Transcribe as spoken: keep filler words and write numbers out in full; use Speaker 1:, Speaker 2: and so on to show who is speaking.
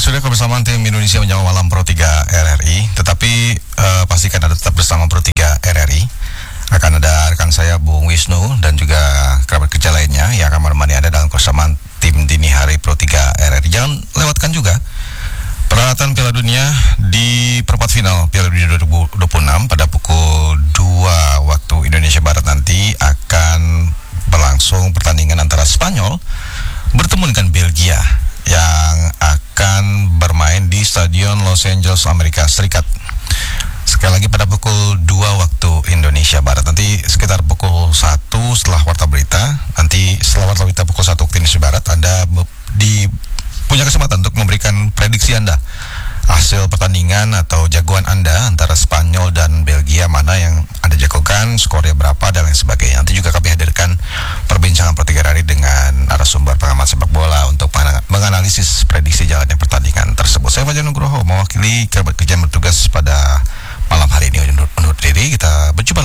Speaker 1: sudah kebersamaan tim Indonesia menjelang malam Pro tiga R R I. Tetapi uh, pastikan Anda tetap bersama Pro tiga R R I. Akan ada rekan saya Bung Wisnu dan juga kerabat kerja lainnya yang akan menemani Anda dalam kebersamaan tim dini hari Pro tiga R R I. Jangan lewatkan juga perhelatan Piala Dunia di perempat final Piala Dunia dua ribu dua puluh enam pada pukul dua waktu Indonesia Barat nanti akan berlangsung pertandingan antara Spanyol bertemu dengan Belgia yang akan bermain di Stadion Los Angeles, Amerika Serikat. Sekali lagi pada pukul dua waktu Indonesia Barat. Nanti sekitar pukul satu setelah warta berita, nanti setelah warta berita pukul satu waktu Indonesia Barat, Anda di, punya kesempatan untuk memberikan prediksi Anda, hasil pertandingan atau jagoan Anda antara Spanyol dan Belgia, mana yang Anda jagokan, skornya berapa, dan lain sebagainya. Nanti juga kami hadirkan perbincangan Pro tiga R R I dengan narasumber pengamat sepak bola untuk menganalisis prediksi jalannya pertandingan tersebut. Saya Fajar Nugroho mewakili kerabat kerja yang bertugas pada malam hari ini undur diri. Kita berjumpa